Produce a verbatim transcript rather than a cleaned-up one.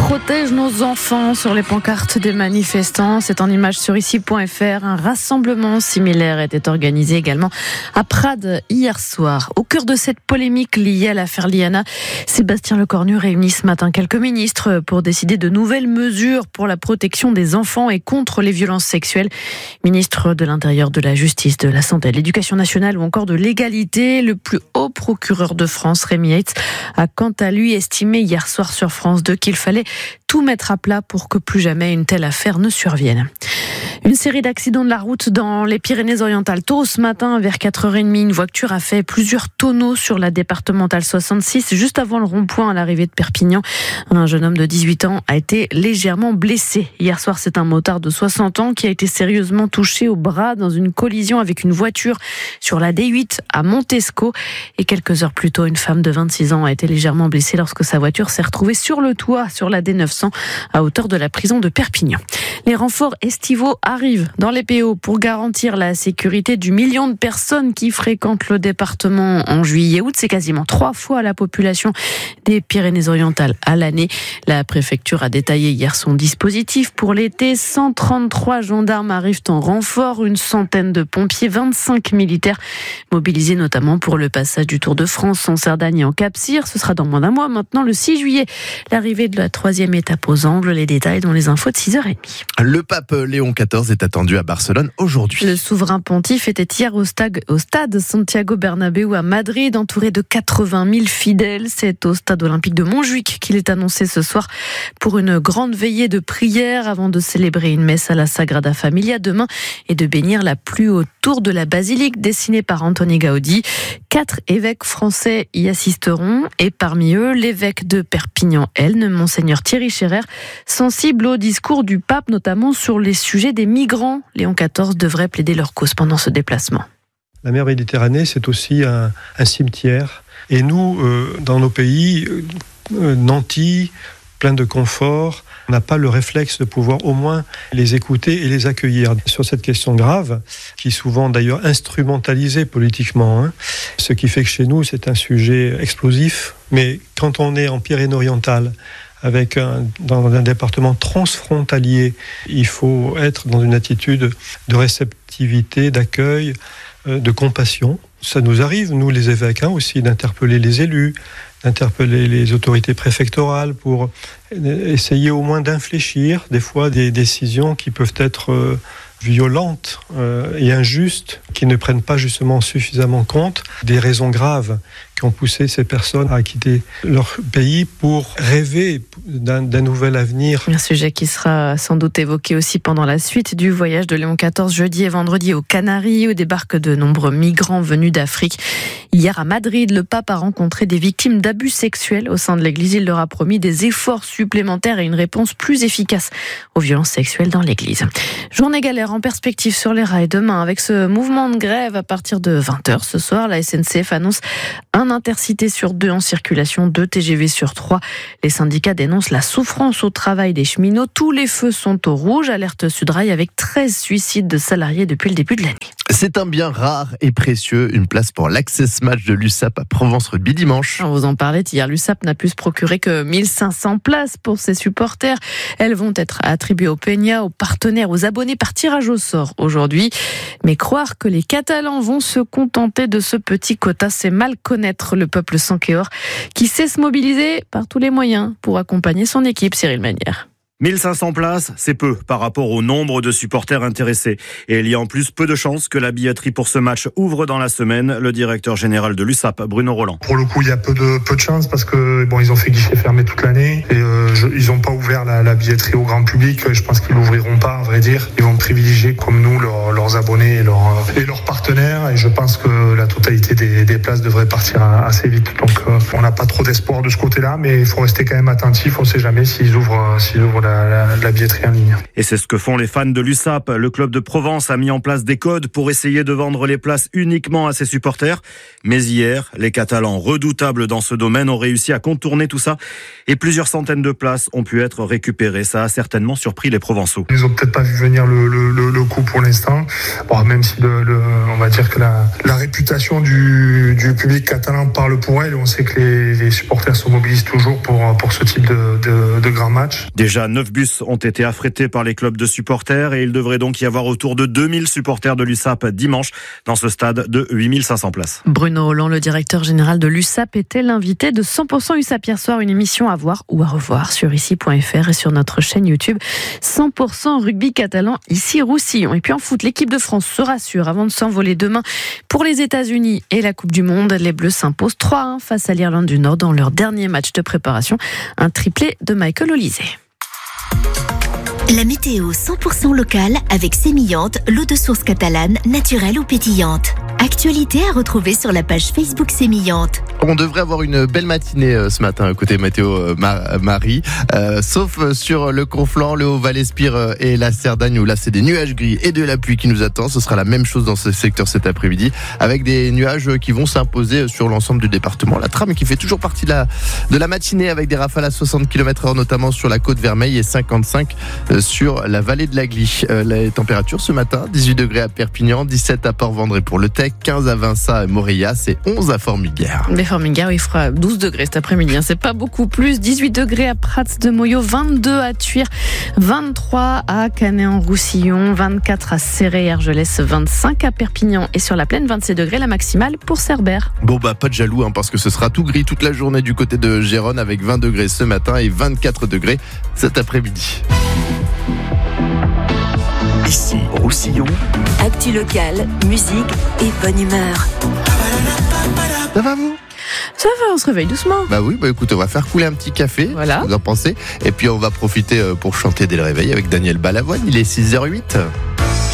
protège nos enfants sur les pancartes des manifestants. C'est en image sur ici point f r. Un rassemblement similaire était organisé également à Prades hier soir. Au cœur de cette polémique liée à l'affaire Liana, Sébastien Lecornu réunit ce matin quelques ministres pour décider de nouvelles mesures pour la protection des enfants et contre les violences sexuelles. Ministre de l'Intérieur, de la Justice, de la Santé, de l'Éducation nationale ou encore de l'égalité. Le plus haut procureur de France, Rémi Heitz, a quant à lui estimé hier soir sur France deux qu'il fallait tout mettre à plat pour que plus jamais une telle affaire ne survienne. Une série d'accidents de la route dans les Pyrénées-Orientales. Tôt ce matin, vers quatre heures trente, une voiture a fait plusieurs tonneaux sur la départementale soixante-six, juste avant le rond-point à l'arrivée de Perpignan. Un jeune homme de dix-huit ans a été légèrement blessé. Hier soir, c'est un motard de soixante ans qui a été sérieusement touché au bras dans une collision avec une voiture sur la D huit à Montesco. Et quelques heures plus tôt, une femme de vingt-six ans a été légèrement blessée lorsque sa voiture s'est retrouvée sur le toit, sur la D neuf cents, à hauteur de la prison de Perpignan. Les renforts estivaux arrivent dans les P O pour garantir la sécurité du million de personnes qui fréquentent le département en juillet-août. C'est quasiment trois fois la population des Pyrénées-Orientales à l'année. La préfecture a détaillé hier son dispositif pour l'été. cent trente-trois gendarmes arrivent en renfort, une centaine de pompiers, vingt-cinq militaires mobilisés notamment pour le passage du Tour de France en Cerdagne et en Cap-Cyr. Ce sera dans moins d'un mois maintenant, le six juillet, l'arrivée de la troisième étape aux Angles. Les détails dans les infos de six heures trente. Le pape Léon quatorze est attendu à Barcelone aujourd'hui. Le souverain pontife était hier au stade, au stade Santiago Bernabéu à Madrid, entouré de quatre-vingt mille fidèles. C'est au stade olympique de Montjuïc qu'il est annoncé ce soir pour une grande veillée de prière avant de célébrer une messe à la Sagrada Familia demain et de bénir la plus haute tour de la basilique dessinée par Antoni Gaudi. Quatre évêques français y assisteront et parmi eux, l'évêque de Perpignan-Elne, Monseigneur Thierry Scherer, sensible au discours du pape, notamment sur les sujets des migrants. Léon quatorze devrait plaider leur cause pendant ce déplacement. La mer Méditerranée, c'est aussi un, un cimetière. Et nous, euh, dans nos pays, euh, nantis, pleins de confort, on n'a pas le réflexe de pouvoir au moins les écouter et les accueillir. Sur cette question grave, qui est souvent d'ailleurs instrumentalisée politiquement, hein, ce qui fait que chez nous, c'est un sujet explosif. Mais quand on est en Pyrénées-Orientales, avec un, dans un département transfrontalier, il faut être dans une attitude de réceptivité, d'accueil, euh, de compassion. Ça nous arrive, nous les évêques, hein, aussi, d'interpeller les élus, d'interpeller les autorités préfectorales pour essayer au moins d'infléchir des fois des décisions qui peuvent être euh, violentes euh, et injustes, qui ne prennent pas justement suffisamment compte des raisons graves qui ont poussé ces personnes à quitter leur pays pour rêver d'un, d'un nouvel avenir. Un sujet qui sera sans doute évoqué aussi pendant la suite du voyage de Léon quatorze jeudi et vendredi aux Canaries, où débarquent de nombreux migrants venus d'Afrique. Hier à Madrid, le pape a rencontré des victimes d'abus sexuels au sein de l'église. Il leur a promis des efforts supplémentaires et une réponse plus efficace aux violences sexuelles dans l'église. Journée galère en perspective sur les rails demain avec ce mouvement de grève à partir de vingt heures ce soir. La S N C F annonce un intercité sur deux en circulation, deux T G V sur trois. Les syndicats dénoncent la souffrance au travail des cheminots. Tous les feux sont au rouge. Alerte Sudrail avec treize suicides de salariés depuis le début de l'année. C'est un bien rare et précieux. Une place pour l'Access Match de l'U S A P à Provence Rugby dimanche. On vous en parlait hier. L'U S A P n'a pu se procurer que mille cinq cents places pour ses supporters. Elles vont être attribuées aux Peña, aux partenaires, aux abonnés par tirage au sort aujourd'hui. Mais croire que les Catalans vont se contenter de ce petit quota, c'est mal connaître le peuple sankéor qui sait se mobiliser par tous les moyens pour accompagner son équipe. Cyril Manière. mille cinq cents places, c'est peu par rapport au nombre de supporters intéressés. Et il y a en plus peu de chances que la billetterie pour ce match ouvre dans la semaine. Le directeur général de l'U S A P, Bruno Roland. Pour le coup, il y a peu de peu de chances parce que bon, ils ont fait guichet fermé toute l'année et euh, je, ils n'ont pas ouvert la, la billetterie au grand public. Je pense qu'ils l'ouvriront pas, à vrai dire. Ils vont privilégier comme nous leur, leurs abonnés et leurs et leurs partenaires. Et je pense que la totalité des, des places devrait partir assez vite. Donc, euh, on n'a pas trop d'espoir de ce côté-là, mais il faut rester quand même attentif. On ne sait jamais s'ils ouvrent s'ils ouvrent la La, la, la billetterie en ligne. Et c'est ce que font les fans de l'U S A P. Le club de Provence a mis en place des codes pour essayer de vendre les places uniquement à ses supporters. Mais hier, les Catalans, redoutables dans ce domaine, ont réussi à contourner tout ça et plusieurs centaines de places ont pu être être récupérés. Ça a certainement surpris les Provençaux. Ils ont peut-être pas vu venir le, le, le, le coup pour l'instant. Bon, même si le, le, on va dire que la, la réputation du, du public catalan parle pour elle, on sait que les, les supporters se mobilisent toujours pour, pour ce type de, de, de grands matchs. Déjà, neuf bus ont été affrétés par les clubs de supporters et il devrait donc y avoir autour de deux mille supporters de l'U S A P dimanche dans ce stade de huit mille cinq cents places. Bruno Holland, le directeur général de l'U S A P, était l'invité de cent pour cent U S A P hier soir, une émission à voir ou à revoir sur ici point f r et sur notre chaîne YouTube cent pour cent rugby catalan, ici Roussillon. Et puis en foot, l'équipe de France se rassure avant de s'envoler demain pour les États-Unis et la Coupe du Monde. Les Bleus s'imposent trois à un face à l'Irlande du Nord dans leur dernier match de préparation. Un triplé de Michael Olysée. La météo cent pour cent locale avec Sémillante, l'eau de source catalane, naturelle ou pétillante. Actualité à retrouver sur la page Facebook Sémillante. On devrait avoir une belle matinée euh, ce matin côté météo euh, Mar- Marie, euh, sauf euh, sur le Conflans, le Haut-Val-Espire euh, et la Cerdagne où là c'est des nuages gris et de la pluie qui nous attend. Ce sera la même chose dans ce secteur cet après-midi avec des nuages euh, qui vont s'imposer sur l'ensemble du département. La trame qui fait toujours partie de la, de la matinée avec des rafales à soixante kilomètres heure notamment sur la côte Vermeille et cinquante-cinq euh, sur la vallée de la Glie. Euh, les températures ce matin, dix-huit degrés à Perpignan, dix-sept à Port-Vendré pour le Tech, quinze à Vinça et Mauriac et onze à Formiguères. Formiguères, il fera douze degrés cet après-midi. C'est pas beaucoup plus. dix-huit degrés à Prats de Moyo, vingt-deux à Thuir, vingt-trois à Canet-en-Roussillon, vingt-quatre à Céré et Argelès, vingt-cinq à Perpignan et sur la plaine, vingt-six degrés la maximale pour Cerbère. Bon bah pas de jaloux hein, parce que ce sera tout gris toute la journée du côté de Gérone avec vingt degrés ce matin et vingt-quatre degrés cet après-midi. Ici, Roussillon. Actu locale, musique et bonne humeur. Ça va vous ? Ça va, on se réveille doucement. Bah oui, bah écoute, on va faire couler un petit café, voilà. Vous en pensez ? Et puis on va profiter pour chanter dès le réveil avec Daniel Balavoine, il est six heures zéro huit.